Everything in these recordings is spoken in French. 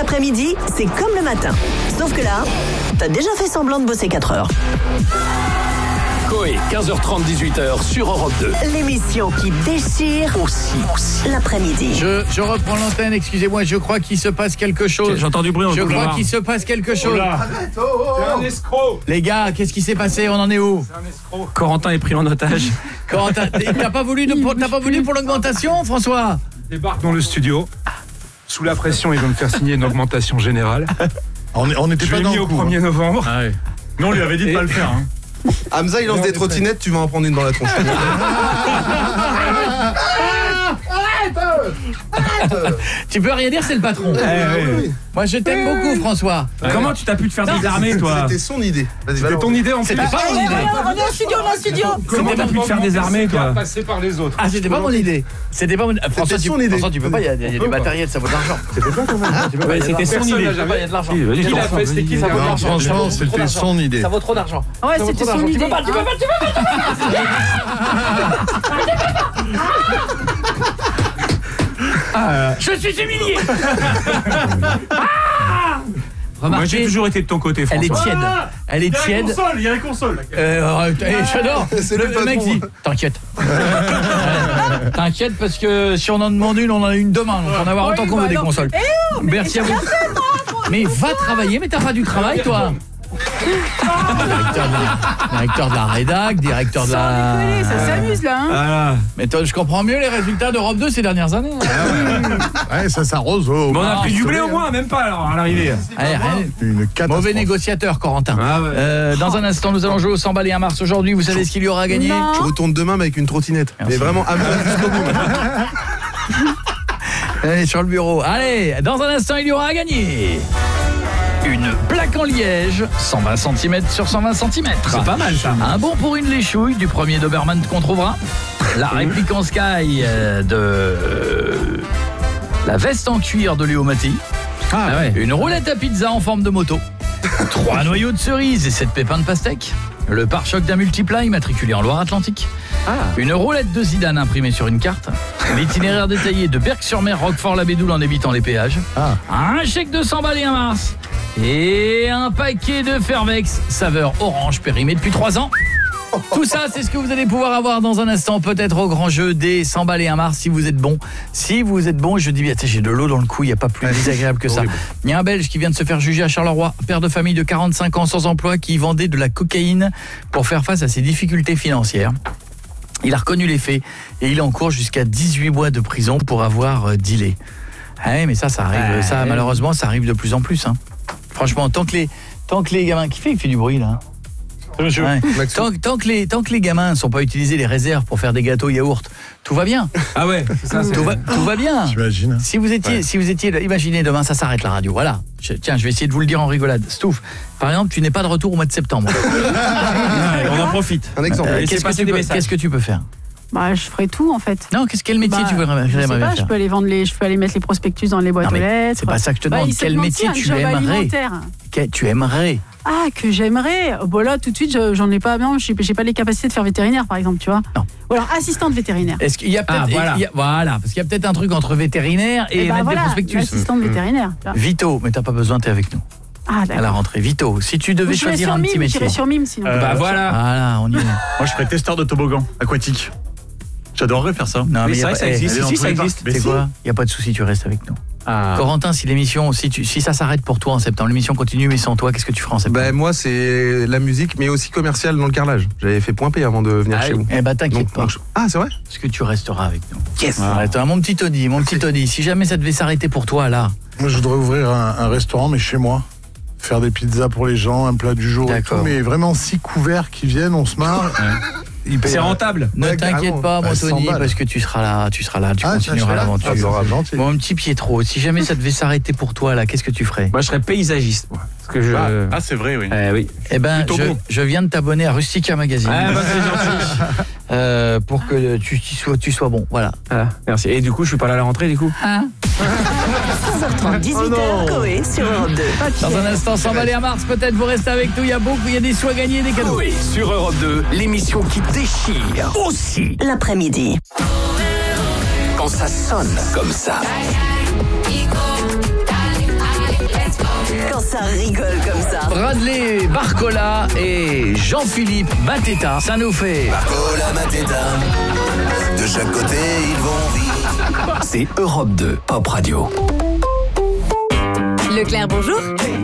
L'après-midi, c'est comme le matin. Sauf que là, t'as déjà fait semblant de bosser 4 heures. Coé, 15h30, 18h sur Europe 2. L'émission qui déchire aussi l'après-midi. Je reprends l'antenne, excusez-moi, je crois qu'il se passe quelque chose. J'entends du bruit dans le Je crois couloir. qu'il se passe quelque chose. C'est un escroc. Les gars, qu'est-ce qui s'est passé? On en est où? C'est un escroc. Corentin est pris en otage. Corentin, t'as pas voulu pour l'augmentation, François? Débarque dans le studio. Sous la pression, ils vont me faire signer une augmentation générale. On n'était Je pas l'ai dans mis le au coup. 1er novembre. Ah ouais. Non, on lui avait dit de pas le faire. Hein. Hamza, il lance des trottinettes, tu vas en prendre une dans la tronche. Tu peux rien dire, c'est le patron. Oui. Moi, je t'aime beaucoup, François. Comment tu t'as pu te faire désarmer, toi? C'était son idée. Vas-y, C'était balance. ton idée en plus. C'était pas mon idée. On est en studio, Comment t'as pu te faire désarmer, toi? Passer par les autres. Ah, c'était pas mon idée. C'était pas mon François, son idée. François, tu peux pas, il y a du matériel, ça vaut de l'argent. C'était pas quand même. Ouais, c'était son idée. Il y a de l'argent. Qui l'a fait? C'était qui? Ça vaut de Non, l'argent. franchement, c'était son idée. Ça vaut trop d'argent. Ouais, c'était son idée. Tu peux pas. Je suis humilié. Moi, j'ai Remarquez, toujours été de ton côté, elle est François. tiède. Elle est tiède. Il y a la console. J'adore. C'est le Le mec patron. dit, t'inquiète. T'inquiète parce que si on en demande une, on en a une demain. Donc on va avoir autant qu'on veut des consoles. Merci à vous. Mais va travailler, mais t'as pas du travail, toi. Directeur de la rédac, directeur de la... Désolé, ça s'amuse là, hein. Voilà. Mais toi, je comprends mieux les résultats d'Europe 2 ces dernières années. Ouais, ça s'arrose. Oh, Bon, on a pris du blé au moins, même pas alors à l'arrivée. Allez, rien. Une catastrophe. Mauvais négociateur, Corentin. Ah ouais. Dans un instant, nous allons jouer au 100 balles et un mars aujourd'hui. Vous savez ce qu'il y aura à gagner? Non. Je retourne demain mais avec une trottinette. Merci. Mais vraiment, Hamza jusqu'au bout. Allez, sur le bureau. Allez, dans un instant, il y aura à gagner une plaque en liège, 120 cm sur 120 cm. C'est pas mal, ça. Un bon pour une léchouille du premier Doberman qu'on trouvera. La réplique en Sky de la veste en cuir de Léo Mattei. Ah ouais. Une roulette à pizza en forme de moto. 3 noyaux de cerises et 7 pépins de pastèque. Le pare-choc d'un multiplat immatriculé en Loire-Atlantique. Une roulette de Zidane imprimée sur une carte. L'itinéraire détaillé de Berck-sur-Mer, Roquefort-la-Bédoule en évitant les péages. Un chèque de 100 balles et un mars. Et un paquet de Fervex, saveur orange périmé depuis 3 ans. Tout ça, c'est ce que vous allez pouvoir avoir dans un instant, peut-être au grand jeu des 100 balles et un mars, si vous êtes bon. Si vous êtes bon, je dis bien, j'ai de l'eau dans le cou, il n'y a pas plus désagréable que ça. Il y a un Belge qui vient de se faire juger à Charleroi, père de famille de 45 ans sans emploi, qui vendait de la cocaïne pour faire face à ses difficultés financières. Il a reconnu les faits et il encourt jusqu'à 18 mois de prison pour avoir dealé. Ouais, mais ça arrive, ça malheureusement, ça arrive de plus en plus. Hein. Franchement, tant que les gamins... Qui fait du bruit, là? Monsieur. Ouais. Tant que les gamins ne sont pas utilisés les réserves pour faire des gâteaux yaourt, tout va bien. Ah ouais, c'est ça. Tout va bien. J'imagine. Si vous étiez, imaginez demain ça s'arrête la radio. Voilà. Tiens, je vais essayer de vous le dire en rigolade. Stouff, par exemple, tu n'es pas de retour au mois de septembre. On en profite. Un exemple. Qu'est-ce que tu peux faire? Bah, je ferai tout en fait. Non, quel métier tu voudrais Je sais bien pas, faire? je peux aller mettre les prospectus dans les boîtes Non, aux mais lettres. c'est pas ça que je te demande. il s'est Quel menti, métier un tu job aimerais? alimentaire. Tu aimerais? Ah, que j'aimerais. Bon là, tout de suite, j'en ai pas. Non, j'ai pas les capacités de faire vétérinaire, par exemple, tu vois. Non. Ou alors assistante vétérinaire. Est-ce qu'il y a peut-être voilà, parce qu'il y a peut-être un truc entre vétérinaire et bah mettre voilà, des prospectus. assistante vétérinaire. Tu vois. Vito, mais t'as pas besoin, t'es avec nous. Ah, À la d'accord. rentrée, Vito, si tu devais choisir un petit métier. J'irais sur mime sinon. Bah voilà. Voilà, on y est. Moi, je ferais testeur de toboggan aquatique. J'adorerais faire ça. Non, Oui, mais c'est vrai que ça existe. Si, ça existe. C'est quoi? Il y a pas de souci, tu restes avec nous. Corentin, si l'émission, si ça s'arrête pour toi en septembre, l'émission continue mais sans toi, qu'est-ce que tu feras en septembre? Ben moi c'est la musique mais aussi commercial dans le carrelage. J'avais fait point P avant de venir chez vous. Eh ben t'inquiète pas. Ah c'est vrai? Parce que tu resteras avec nous. Yes. Attends, mon petit Tony, si jamais ça devait s'arrêter pour toi là. Moi, je voudrais ouvrir un restaurant, mais chez moi. Faire des pizzas pour les gens, un plat du jour et tout. Mais vraiment 6 couverts qui viennent, on se marre. C'est rentable. Ne t'inquiète pas, mon Tony, parce que tu seras là, tu continueras l'aventure. Mon petit Pietro, si jamais ça devait s'arrêter pour toi là, qu'est-ce que tu ferais? Moi, je serais paysagiste. Moi, parce que Ah, c'est vrai, oui. oui. Eh ben, je viens de t'abonner à Rustica Magazine. Ah, bah, c'est gentil. Pour que tu sois bon, voilà. Merci. Et du coup, je suis pas là à la rentrée, du coup. 16h30, 18h, Coé sur Europe 2. Dans un instant, 100 balles et un mars, peut-être vous restez avec nous, il y a des sous à gagner, des cadeaux. Coé sur Europe 2, l'émission qui déchire aussi L'après-midi. quand ça sonne comme ça. Bradley Barcola et Jean-Philippe Mateta. Ça nous fait... Barcola, Mateta, de chaque côté ils vont vivre. C'est Europe 2, Pop Radio. Leclerc, bonjour.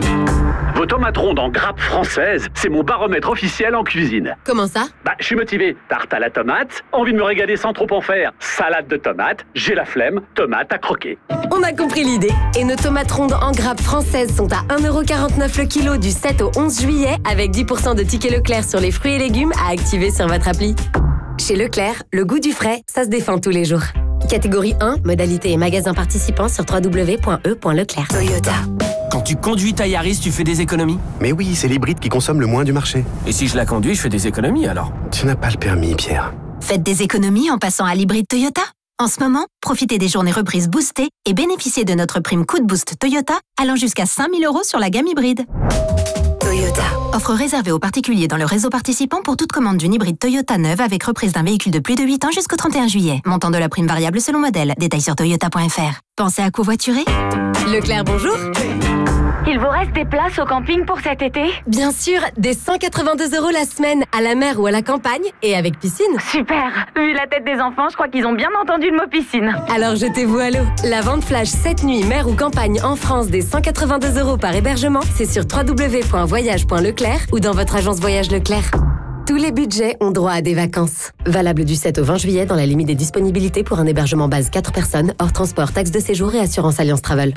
Vos tomates rondes en grappe française, c'est mon baromètre officiel en cuisine. Comment ça? Je suis motivé. Tarte à la tomate, envie de me régaler sans trop en faire. Salade de tomates, j'ai la flemme, tomate à croquer. On a compris l'idée. Et nos tomates rondes en grappe françaises sont à 1,49€ le kilo du 7 au 11 juillet avec 10% de tickets Leclerc sur les fruits et légumes à activer sur votre appli. Chez Leclerc, le goût du frais, ça se défend tous les jours. Catégorie 1, modalité et magasin participant sur www.e.leclerc. Toyota. Quand tu conduis ta Yaris, tu fais des économies? Mais oui, c'est l'hybride qui consomme le moins du marché. Et si je la conduis, je fais des économies alors? Tu n'as pas le permis, Pierre. Faites des économies en passant à l'hybride Toyota. En ce moment, profitez des journées reprises boostées et bénéficiez de notre prime Coup de Boost Toyota allant jusqu'à 5 000 € sur la gamme hybride. Toyota. Offre réservée aux particuliers dans le réseau participant pour toute commande d'une hybride Toyota neuve avec reprise d'un véhicule de plus de 8 ans jusqu'au 31 juillet. Montant de la prime variable selon modèle. Détails sur toyota.fr. Pensez à covoiturer? Leclerc, bonjour. Il vous reste des places au camping pour cet été? Bien sûr, des 182 € la semaine, à la mer ou à la campagne, et avec piscine. Super. Vu la tête des enfants, je crois qu'ils ont bien entendu le mot piscine. Alors jetez-vous à l'eau. La vente flash cette nuit, mer ou campagne en France des 182 € par hébergement, c'est sur www.voyage.leclerc ou dans votre agence Voyage Leclerc. Tous les budgets ont droit à des vacances. Valable du 7 au 20 juillet dans la limite des disponibilités pour un hébergement base 4 personnes, hors transport, taxe de séjour et assurance Alliance Travel.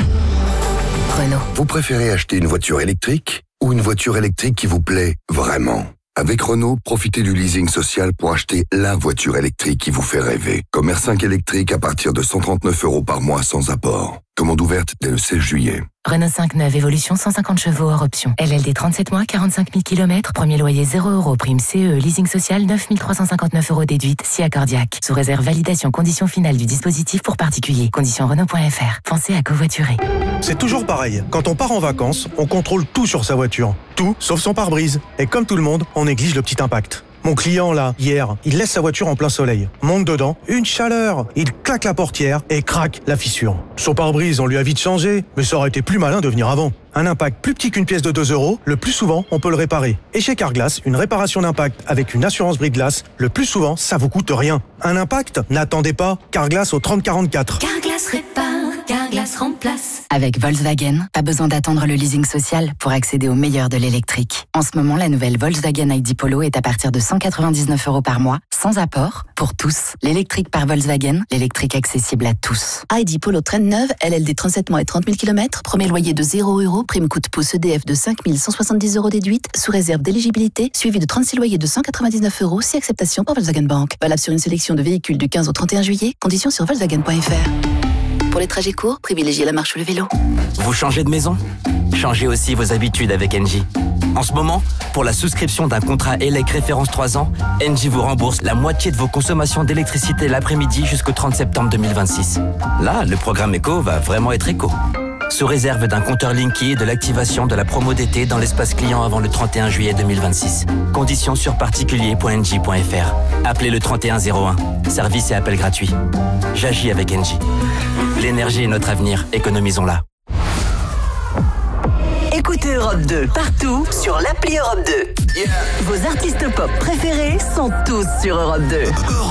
Renault. Vous préférez acheter une voiture électrique ou une voiture électrique qui vous plaît vraiment? Avec Renault, profitez du leasing social pour acheter la voiture électrique qui vous fait rêver. Comme R5 électrique à partir de 139 € par mois sans apport. Commande ouverte dès le 16 juillet. Renault 5 neuve évolution 150 chevaux hors option. LLD 37 mois, 45 000 km. Premier loyer 0 €. Prime CE. Leasing social 9 359 € déduite. Si accordiaque. Sous réserve validation conditions finales du dispositif pour particuliers. Conditions Renault.fr. Pensez à covoiturer. C'est toujours pareil. Quand on part en vacances, on contrôle tout sur sa voiture. Tout, sauf son pare-brise. Et comme tout le monde, on néglige le petit impact. Mon client, là, hier, il laisse sa voiture en plein soleil. Monte dedans, une chaleur. Il claque la portière et craque la fissure. Son pare-brise, on lui a vite changé, mais ça aurait été plus malin de venir avant. Un impact plus petit qu'une pièce de 2 €, le plus souvent, on peut le réparer. Et chez Carglass, une réparation d'impact avec une assurance brise-glace, le plus souvent, ça vous coûte rien. Un impact? N'attendez pas. Carglass au 3044. Carglass répare, Carglass remplace. Avec Volkswagen, pas besoin d'attendre le leasing social pour accéder au meilleur de l'électrique. En ce moment, la nouvelle Volkswagen ID Polo est à partir de 199 € par mois, sans apport, pour tous. L'électrique par Volkswagen, l'électrique accessible à tous. ID Polo traîne neuve, LLD 37 mois et 30 000 km, premier loyer de 0 €, prime coup de pouce EDF de 5 170 € déduite, sous réserve d'éligibilité, suivi de 36 loyers de 199 € si acceptation par Volkswagen Bank. Valable sur une sélection de véhicules du 15 au 31 juillet, conditions sur Volkswagen.fr. Pour les trajets courts, privilégiez la marche ou le vélo. Vous changez de maison? Changez aussi vos habitudes avec Engie. En ce moment, pour la souscription d'un contrat ELEC référence 3 ans, Engie vous rembourse la moitié de vos consommations d'électricité l'après-midi jusqu'au 30 septembre 2026. Là, le programme éco va vraiment être éco. Sous réserve d'un compteur Linky et de l'activation de la promo d'été dans l'espace client avant le 31 juillet 2026. Conditions sur particulier.engie.fr. Appelez le 3101. Service et appel gratuit. J'agis avec Engie. L'énergie est notre avenir. Économisons-la. Écoutez Europe 2 partout sur l'appli Europe 2. Vos artistes pop préférés sont tous sur Europe 2.